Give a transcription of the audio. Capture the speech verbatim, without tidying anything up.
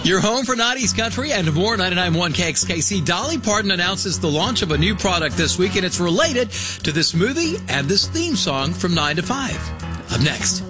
Your home for nineties country and more. ninety-nine point one K X K C. Dolly Parton announces the launch of a new product this week, and it's related to this movie and this theme song from nine to five. Up next.